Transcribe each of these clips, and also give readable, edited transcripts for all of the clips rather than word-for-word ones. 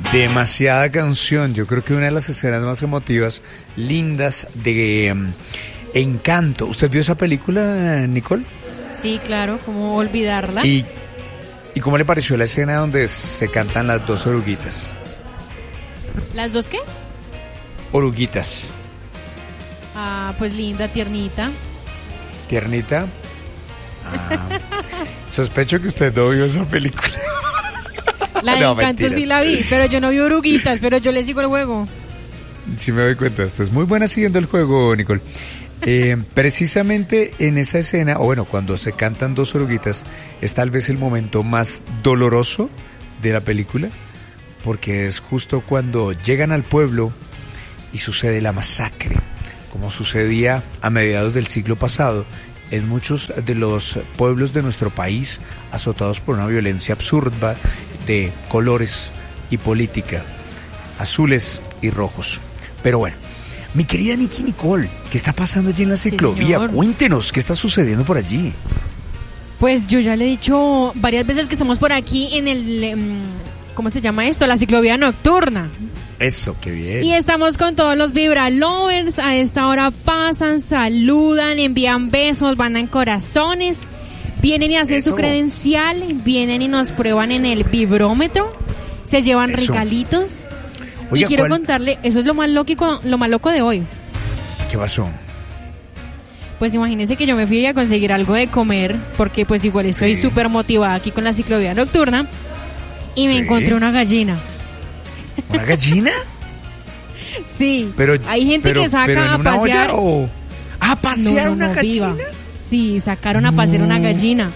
Demasiada canción. Yo creo que una de las escenas más emotivas, lindas de Encanto. ¿Usted vio esa película, Nicole? Sí, claro, ¿cómo olvidarla? ¿Y cómo le pareció la escena donde se cantan las dos oruguitas? ¿Las dos qué? Oruguitas. Ah, pues linda, tiernita. ¿Tiernita? Ah, sospecho que usted no vio esa película. La de Encanto mentiras. Sí la vi, pero yo no vi oruguitas, pero yo le sigo el juego. Sí me doy cuenta, esto es muy buena siguiendo el juego, Nicole. Precisamente en esa escena, o bueno, cuando se cantan dos oruguitas, es tal vez el momento más doloroso de la película, porque es justo cuando llegan al pueblo y sucede la masacre, como sucedía a mediados del siglo pasado en muchos de los pueblos de nuestro país, azotados por una violencia absurda de colores y política, azules y rojos. Pero bueno, mi querida Nicole, ¿qué está pasando allí en la ciclovía? Sí, cuéntenos, ¿qué está sucediendo por allí? Pues yo ya le he dicho varias veces que estamos por aquí en el... ¿cómo se llama esto? La ciclovía nocturna. Eso, qué bien. Y estamos con todos los Vibra Lovers. A esta hora pasan, saludan, envían besos, mandan corazones. Vienen y hacen su credencial, vienen y nos prueban en el vibrómetro. Se llevan regalitos. Oiga, y quiero contarle, eso es lo más loco de hoy. ¿Qué pasó? Pues imagínense que yo me fui a conseguir algo de comer, porque pues igual estoy súper motivada aquí con la ciclovía nocturna. Y me encontré una gallina. ¿Una gallina? Sí, pero hay gente que saca a pasear. ¿A pasear una gallina? Viva. Sí, sacaron a pasear una gallina.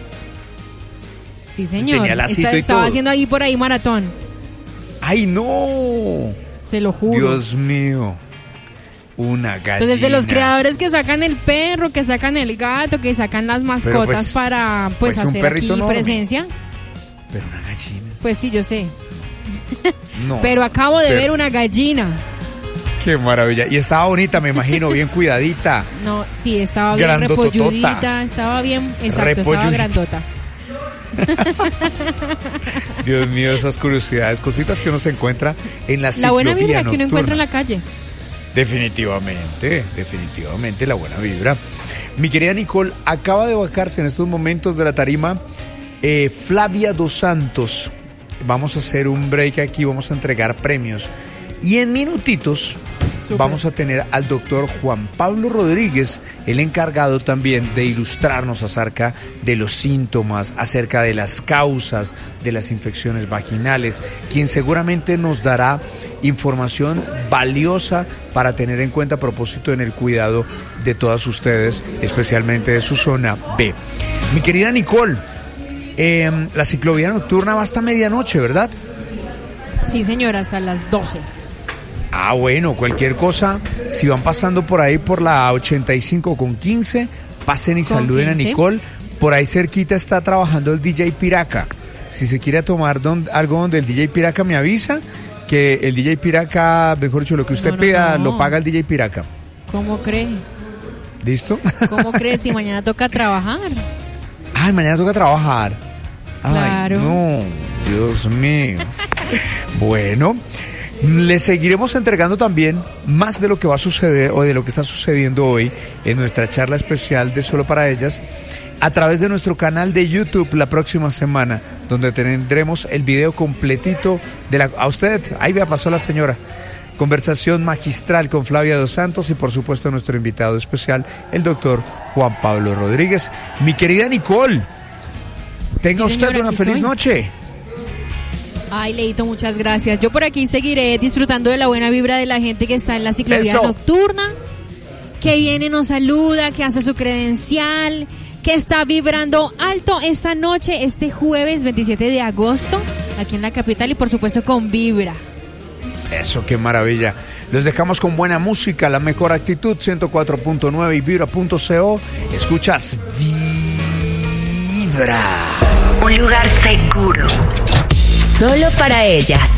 Sí, señor. Tenía lacito y estaba todo. haciendo ahí por ahí maratón. ¡Ay, no! Se lo juro. Dios mío. Una gallina. Entonces, de los creadores que sacan el perro, que sacan el gato, que sacan las mascotas pues, para pues hacer aquí enorme. Presencia. Pero una gallina. Pues sí, yo sé. No, pero acabo de ver una gallina. Qué maravilla. Y estaba bonita, me imagino, bien cuidadita. No, sí, estaba bien repolludita. Estaba bien, exacto, estaba grandota. Dios mío, esas curiosidades, cositas que uno se encuentra en la ciclovía. La buena vibra nocturna. que uno encuentra en la calle. Definitivamente, la buena vibra. Mi querida Nicole, acaba de bajarse en estos momentos de la tarima Flavia Dos Santos. Vamos a hacer un break aquí, vamos a entregar premios. Y en minutitos vamos a tener al doctor Juan Pablo Rodríguez, el encargado también de ilustrarnos acerca de los síntomas, acerca de las causas de las infecciones vaginales, quien seguramente nos dará información valiosa para tener en cuenta a propósito en el cuidado de todas ustedes, especialmente de su zona B. Mi querida Nicole, la ciclovía nocturna va hasta medianoche, ¿verdad? Sí, señora, hasta las 12. Ah, bueno, cualquier cosa, si van pasando por ahí por la 85 con 15, pasen y saluden 15. A Nicole. Por ahí cerquita está trabajando el DJ Piraca. Si se quiere tomar algo donde el DJ Piraca me avisa, que el DJ Piraca, mejor dicho, lo que usted pida, lo paga el DJ Piraca. ¿Cómo cree? ¿Listo? ¿Cómo cree si mañana toca trabajar? Ay, mañana toca trabajar. Claro. Ay, no, Dios mío. Bueno, les seguiremos entregando también más de lo que va a suceder o de lo que está sucediendo hoy en nuestra charla especial de Solo para Ellas a través de nuestro canal de YouTube la próxima semana, donde tendremos el video completito de a usted, ahí ya pasó la señora. Conversación magistral con Flavia Dos Santos y por supuesto nuestro invitado especial, el doctor Juan Pablo Rodríguez. Mi querida Nicole, tenga usted una feliz noche. Ay, Leito, muchas gracias. Yo por aquí seguiré disfrutando de la buena vibra de la gente que está en la ciclovía nocturna, que viene, nos saluda, que hace su credencial, que está vibrando alto esta noche, este jueves 27 de agosto, aquí en la capital y por supuesto con Vibra. Eso, qué maravilla. Los dejamos con buena música, la mejor actitud, 104.9 y vibra.co. Escuchas Vibra. Un lugar seguro. Solo para ellas.